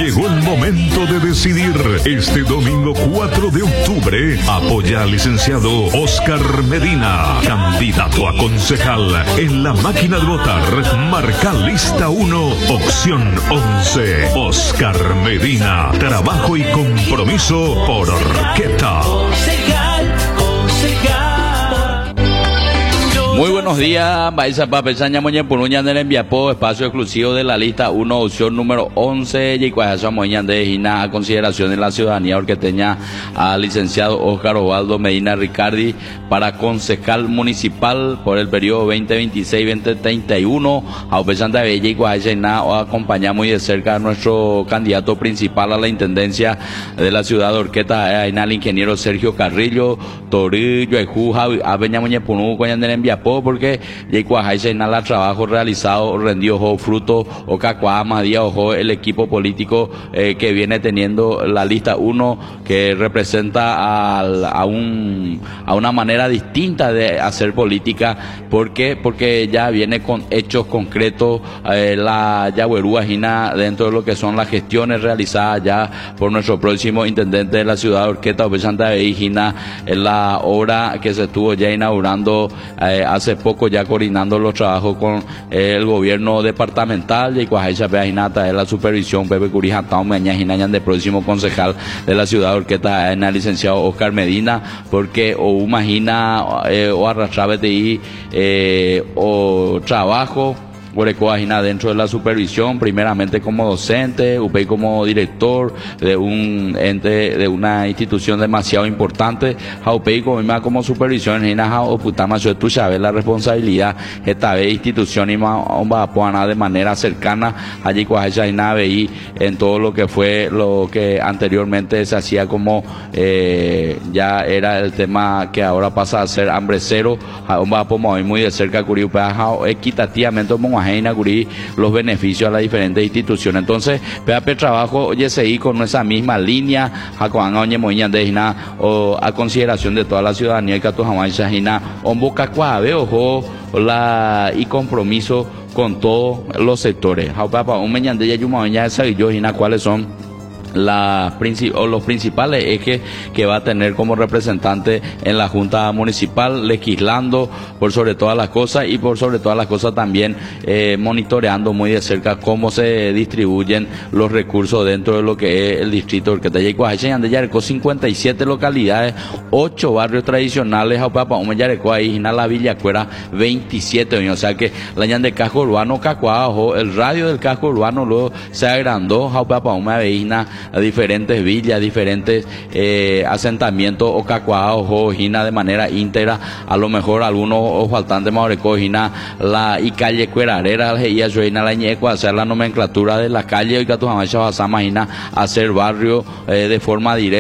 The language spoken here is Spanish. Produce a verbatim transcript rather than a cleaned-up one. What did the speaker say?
Llegó el momento de decidir. Este domingo cuatro de octubre, apoya al licenciado Oscar Medina, candidato a concejal. En la máquina de votar, marca lista uno, opción once. Oscar Medina, trabajo y compromiso por Orqueta. Muy buenos días, Baisa Papesaña Moña Puruña del Enviapo, espacio exclusivo de la lista uno, opción número once, y Cuajaza Moña de Gina, a consideración de la ciudadanía orqueteña, al licenciado Óscar Osvaldo Medina Ricardi para concejal municipal por el periodo veinte veintiséis veinte treinta y uno. A Pesanta Bella y Cuajaza acompaña muy de cerca a nuestro candidato principal a la intendencia de la ciudad de Orqueta, el ingeniero Sergio Carrillo, Torillo, Ejuja, Aveña Moña Punu, Coña del Enviapo, porque en el trabajo realizado rendió ojo, fruto o cacuama día ojo el equipo político eh, que viene teniendo la lista uno, que representa al, a un a una manera distinta de hacer política. ¿Por qué? Porque ya viene con hechos concretos, eh, la Yaguerúa Gina, dentro de lo que son las gestiones realizadas ya por nuestro próximo intendente de la ciudad de Orqueta, Santa Gina, en la obra que se estuvo ya inaugurando eh, hace poco, ya coordinando los trabajos con eh, el gobierno departamental y Cuajaisa Peajinata de la supervisión Pepe Curija Taumeña Ginañan de próximo concejal de la ciudad de Orqueta en el licenciado Oscar Medina, porque o imagina eh, o arrastraba de ahí eh, o trabajo Guarecoagina dentro de la supervisión, primeramente como docente, U P E I como director de un ente, de una institución demasiado importante, U P E I como, como supervisión, en o Putama, yo tú sabes la responsabilidad, esta vez institución y más de manera cercana, allí Cuajaina veí en todo lo que fue lo que anteriormente se hacía como eh, ya era el tema que ahora pasa a ser hambre cero, muy de cerca, equitativamente los beneficios a las diferentes instituciones. Entonces, P A P trabajo, oye, seguir con esa misma línea, o a consideración de toda la ciudadanía y ojo, la y compromiso con todos los sectores. ¿Cuáles son La, o los principales ejes que va a tener como representante en la Junta Municipal, legislando por sobre todas las cosas y por sobre todas las cosas también eh, monitoreando muy de cerca cómo se distribuyen los recursos dentro de lo que es el distrito de Orqueta y Cuajacha, donde ya recó cincuenta y siete localidades, ocho barrios tradicionales, ahí en la Villa Cuera veintisiete, o sea que la ñan de casco urbano Cacuajo, el radio del casco urbano luego se agrandó, a diferentes villas, diferentes eh, asentamientos o cacuados o Gina de manera íntegra, a lo mejor algunos o faltantes más Gina la y calle Cuerarera, la Joina la ñeco, hacer la nomenclatura de la calle y que tu imagina hacer barrio eh, de forma directa.